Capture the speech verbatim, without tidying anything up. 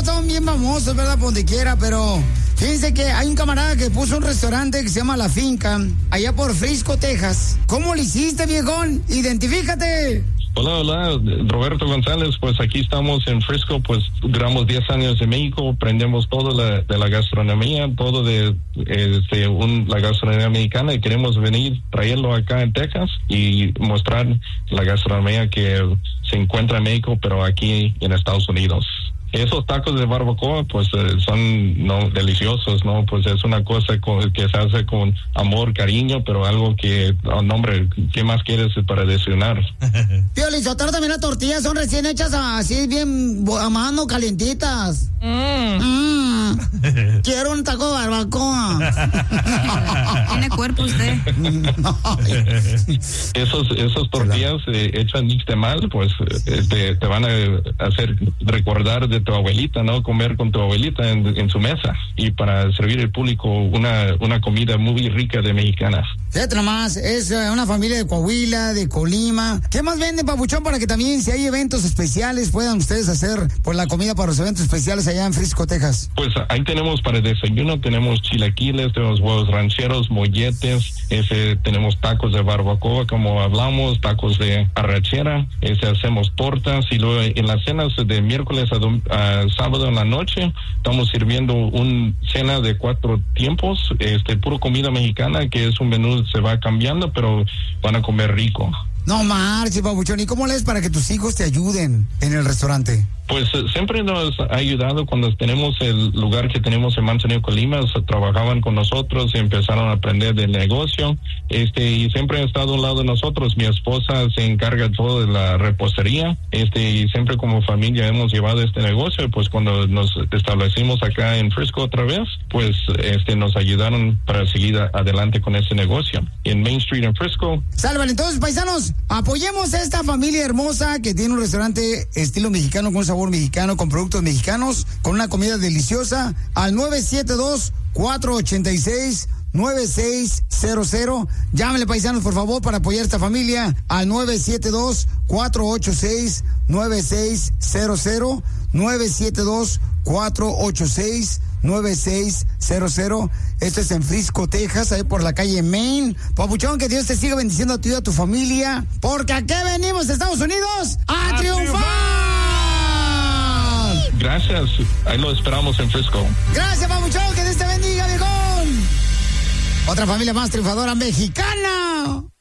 Barbacoa son bien famosos, ¿verdad? Por donde quiera, pero fíjense que hay un camarada que puso un restaurante que se llama La Finca, allá por Frisco, Texas. ¿Cómo lo hiciste, viejón? Identifícate. Hola, hola, Roberto González, pues aquí estamos en Frisco, pues duramos diez años en México, aprendemos todo la, de la gastronomía, todo de, este, un, la gastronomía mexicana y queremos venir, traerlo acá en Texas y mostrar la gastronomía que se encuentra en México, pero aquí en Estados Unidos. Esos tacos de barbacoa, pues, eh, son no deliciosos, ¿no? Pues es una cosa con, que se hace con amor, cariño, pero algo que, oh, no, hombre, ¿qué más quieres para desayunar? Tío Lizotero, también las tortillas son recién hechas así, bien a mano, calientitas. Mm. Mm. Quiero un taco de barbacoa. Tiene cuerpo usted. Esos, esos tortillas eh, hechas nixtamal, pues, eh, te, te van a hacer recordar de tu abuelita, ¿no? Comer con tu abuelita en, en su mesa y para servir al público una, una comida muy rica de mexicanas. Fíjate nomás, es una familia de Coahuila, de Colima. ¿Qué más venden, papuchón, para que también si hay eventos especiales puedan ustedes hacer por la comida para los eventos especiales allá en Frisco, Texas? Pues ahí tenemos para el desayuno, tenemos chilaquiles, tenemos huevos rancheros, molletes, ese, tenemos tacos de barbacoa, como hablamos, tacos de arrachera, ese, hacemos tortas y luego en las cenas de miércoles a, dom- a sábado en la noche estamos sirviendo un cena de cuatro tiempos, este, puro comida mexicana, que es un menú se va cambiando, pero van a comer rico. No marches, papuchón. ¿Y cómo lees para que tus hijos te ayuden en el restaurante? Pues eh, siempre nos ha ayudado cuando tenemos el lugar que tenemos en Manzanillo, Colima, so, trabajaban con nosotros y empezaron a aprender del negocio, este, y siempre han estado al lado de nosotros. Mi esposa se encarga todo de la repostería, este, y siempre como familia hemos llevado este negocio. Pues cuando nos establecimos acá en Frisco otra vez, pues este, nos ayudaron para seguir a, adelante con ese negocio. En Main Street en Frisco. Salvan, entonces, paisanos, apoyemos a esta familia hermosa que tiene un restaurante estilo mexicano con sabor mexicano, con productos mexicanos, con una comida deliciosa, al nueve siete dos, cuatro ocho seis, nueve seis cero cero. Llámenle, paisanos, por favor, para apoyar a esta familia al nueve siete dos, cuatro ocho seis, nueve seis cero cero, nueve siete dos, cuatro ocho seis, nueve seis cero cero. Esto es en Frisco, Texas, ahí por la calle Main. Papuchón, que Dios te siga bendiciendo a ti y a tu familia, porque aquí venimos, Estados Unidos, a, a triunfar. triunfar. Gracias, ahí lo esperamos en Frisco. Gracias, papuchón, que Dios te bendiga, viejón. Otra familia más triunfadora mexicana.